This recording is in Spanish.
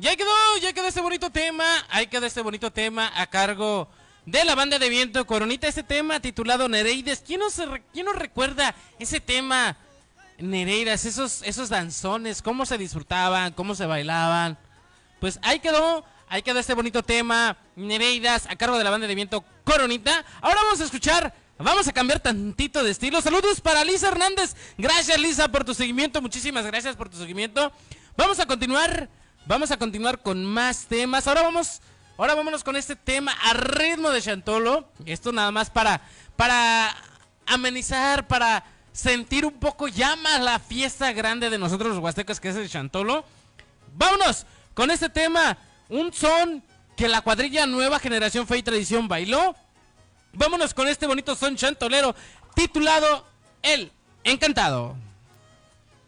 Y ya quedó este bonito tema, a cargo de la banda de viento Coronita, este tema titulado Nereides. ¿Quién nos recuerda ese tema, Nereidas, esos danzones, cómo se disfrutaban, cómo se bailaban? Pues ahí quedó este bonito tema, Nereidas, a cargo de la banda de viento Coronita. Ahora vamos a cambiar tantito de estilo. Saludos para Lisa Hernández. Gracias, Lisa, por tu seguimiento. Muchísimas gracias por tu seguimiento. Vamos a continuar con más temas. Ahora vámonos con este tema a ritmo de Chantolo. Esto nada más para amenizar, para sentir un poco ya más la fiesta grande de nosotros los huastecos, que es el Chantolo. Vámonos con este tema, un son que la cuadrilla Nueva Generación Fe y Tradición bailó. Vámonos con este bonito son chantolero titulado El Encantado.